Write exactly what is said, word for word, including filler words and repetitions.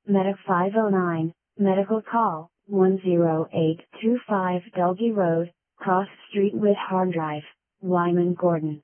Medic five oh nine, medical call, one zero eight two five Delgy Road, Cross Street with Hard Drive, Wyman Gordon.